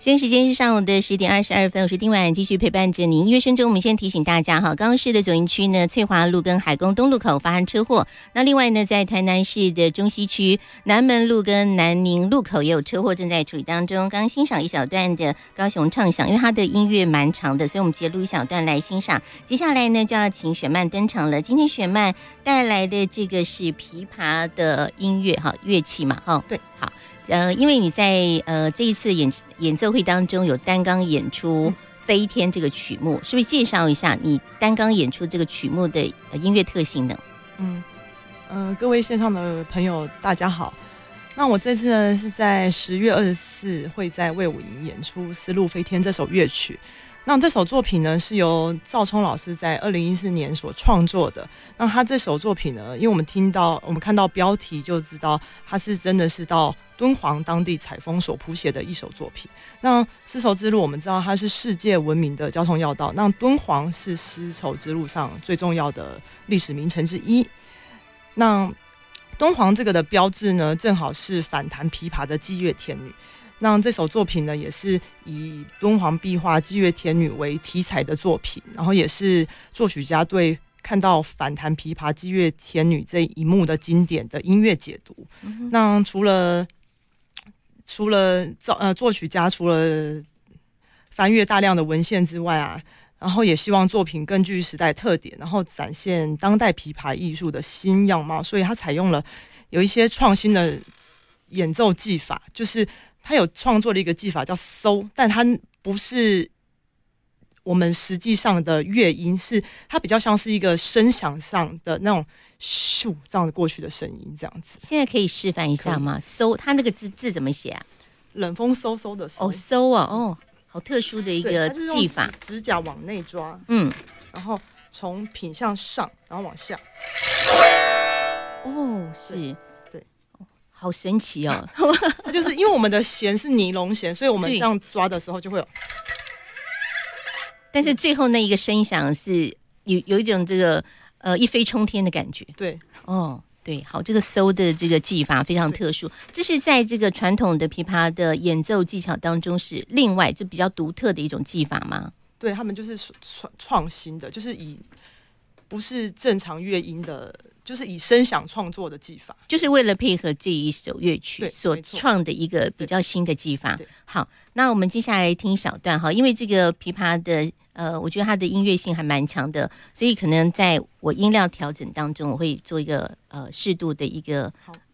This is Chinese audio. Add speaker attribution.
Speaker 1: 现在时间是上午的10:22，我是丁婉，继续陪伴着您。音乐声中，我们先提醒大家哈，高雄市的左营区呢，翠华路跟海宫东路口发生车祸。那另外呢，在台南市的中西区南门路跟南宁路口也有车祸，正在处理当中。刚刚欣赏一小段的高雄唱响，因为它的音乐蛮长的，所以我们截录一小段来欣赏。接下来呢，就要请雪曼登场了。今天雪曼带来的这个是琵琶的音乐哈，乐器嘛哈，
Speaker 2: 对，
Speaker 1: 好。因为你在这一次演奏会当中有单纲演出《飞天》这个曲目，是不是介绍一下你单纲演出这个曲目的音乐特性呢？
Speaker 2: 各位线上的朋友大家好。那我这次呢是在10月24会在卫武营演出《丝路飞天》这首乐曲。那这首作品呢是由赵聪老师在2014年所创作的。那他这首作品呢，因为我们看到标题就知道，他是真的是到敦煌当地采风所谱写的一首作品。那丝绸之路我们知道它是世界闻名的交通要道，那敦煌是丝绸之路上最重要的历史名城之一。那敦煌这个的标志呢，正好是反弹琵琶的击乐天女。那这首作品呢，也是以敦煌壁画击乐天女为题材的作品，然后也是作曲家对看到反弹琵琶击乐天女这一幕的经典的音乐解读。那除了作曲家除了翻阅大量的文献之外啊，然后也希望作品更具时代特点，然后展现当代琵琶艺术的新样貌，所以他采用了有一些创新的演奏技法，就是他有创作了一个技法叫搜，但它不是我们实际上的乐音，是它比较像是一个声响上的那种咻这样过去的声音，这样子。
Speaker 1: 现在可以示范一下吗？搜，它那个字怎么写啊？
Speaker 2: 冷风嗖嗖的搜。
Speaker 1: 搜啊，好特殊的一个技法。
Speaker 2: 指甲往内抓，然后从品向上，然后往下。
Speaker 1: 是。好神奇哦！
Speaker 2: 就是因为我们的弦是尼龙弦，所以我们这样抓的时候就会有。
Speaker 1: 但是最后那一个声响是有一种这个一飞冲天的感觉。
Speaker 2: 对，
Speaker 1: 对，好，这个搜的这个技法非常特殊，这是在这个传统的琵琶的演奏技巧当中是另外就比较独特的一种技法吗？
Speaker 2: 对，他们就是创新的，就是不是正常乐音的。就是以声响创作的技法，
Speaker 1: 就是为了配合这一首乐曲所创的一个比较新的技法。好，那我们接下来听小段哈，因为这个琵琶的我觉得它的音乐性还蛮强的，所以可能在我音量调整当中，我会做一个适度的一个